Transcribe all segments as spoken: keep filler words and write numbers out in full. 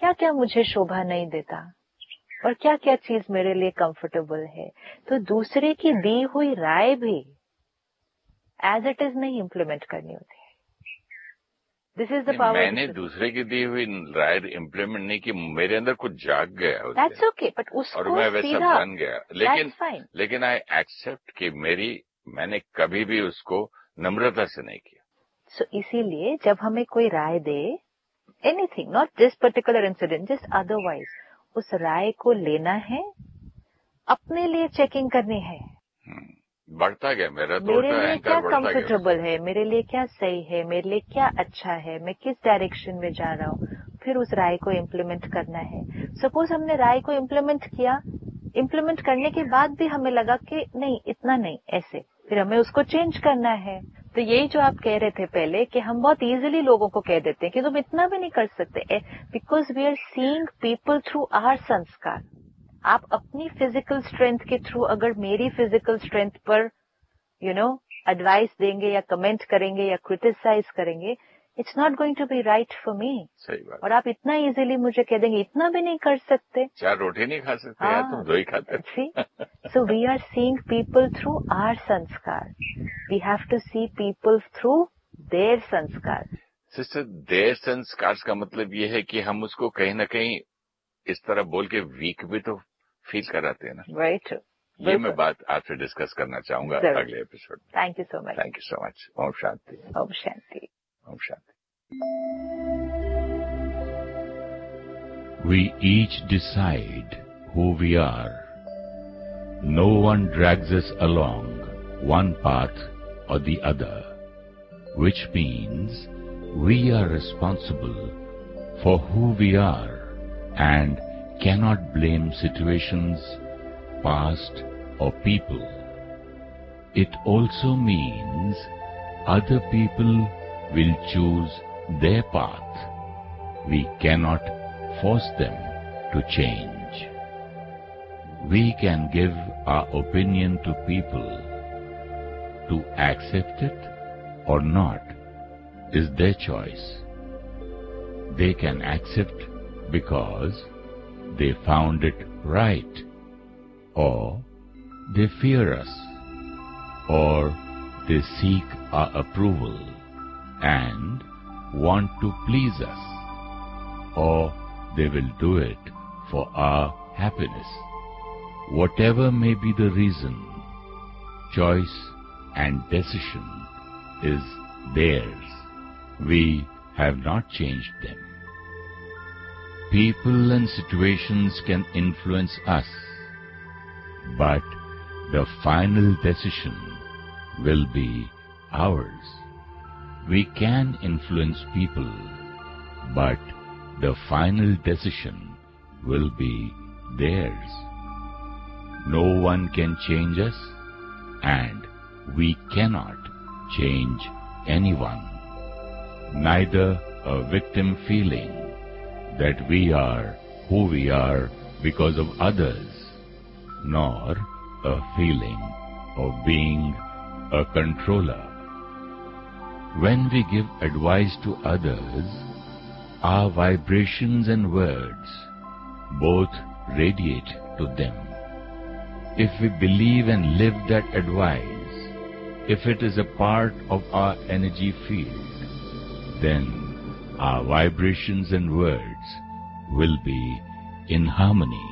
क्या क्या मुझे शोभा नहीं देता और क्या क्या चीज मेरे लिए कंफर्टेबल है। तो दूसरे की दी हुई राय भी एज इट इज नहीं इम्प्लीमेंट करनी होती है। This is the power. मैंने दूसरे की दी हुई राय इम्प्लीमेंट नहीं की, मेरे अंदर कुछ जाग गया दैट्स ओके, बट उसको और मैं वैसा सीधा बन गया। लेकिन लेकिन आई एक्सेप्ट कि मेरी मैंने कभी भी उसको नम्रता से नहीं किया। सो so, इसीलिए जब हमें कोई राय दे, anything, not this particular incident, just otherwise, उस राय को लेना है, अपने लिए चेकिंग करनी है। बढ़ता गया मेरा तो, मेरे लिए क्या कंफर्टेबल है, मेरे लिए क्या सही है, मेरे लिए क्या अच्छा है, मैं किस डायरेक्शन में जा रहा हूँ, फिर उस राय को इम्प्लीमेंट करना है। सपोज हमने राय को इम्प्लीमेंट किया, इम्प्लीमेंट करने के बाद भी हमें लगा कि नहीं, इतना नहीं, ऐसे, फिर हमें उसको चेंज करना है। तो यही जो आप कह रहे थे पहले कि हम बहुत इजीली लोगों को कह देते हैं कि तुम इतना भी नहीं कर सकते, because we are seeing people through our संस्कार। आप अपनी फिजिकल स्ट्रेंथ के थ्रू अगर मेरी फिजिकल स्ट्रेंथ पर यू नो एडवाइस देंगे या कमेंट करेंगे या क्रिटिसाइज करेंगे, it's not going to be right for me. सही बात। और आप इतना इजीली मुझे कह देंगे इतना भी नहीं कर सकते, चार रोटी नहीं खा सकते, हाँ, तुम दो ही खाते। सी, so we are seeing people through our संस्कार, we have to see people through their संस्कार। सिस्टर, देयर संस्कार का मतलब ये है कि हम उसको कहीं ना कहीं इस तरह बोल के वीक भी तो फील कराते हैं ना। राइट, ये मैं बात आपसे डिस्कस करना चाहूंगा अगले एपिसोड में। Thank you so much. Thank you so much. Om Shanti. Om Shanti. Om Shanti. We each decide who we are. No one drags us along one path or the other, which means we are responsible for who we are and cannot blame situations, past or people. It also means other people will choose their path. We cannot force them to change. We can give our opinion to people. To accept it or not is their choice. They can accept because they found it right, or they fear us, or they seek our approval and want to please us, or they will do it for our happiness. Whatever may be the reason, choice and decision is theirs. We have not changed them. People and situations can influence us, but the final decision will be ours. We can influence people, but the final decision will be theirs. No one can change us, and we cannot change anyone. Neither a victim feeling that we are who we are because of others, nor a feeling of being a controller. When we give advice to others, our vibrations and words both radiate to them. If we believe and live that advice, if it is a part of our energy field, then our vibrations and words will be in harmony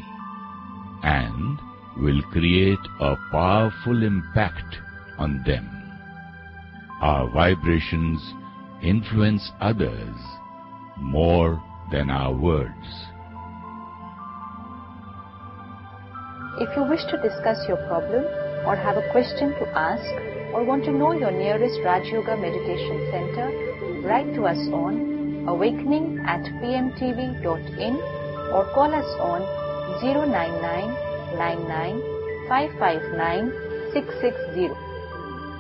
and will create a powerful impact on them. Our vibrations influence others more than our words. If you wish to discuss your problem or have a question to ask or want to know your nearest Raj Yoga Meditation Center, write to us on awakening at p m t v dot in or call us on zero nine nine nine nine five five nine six six zero.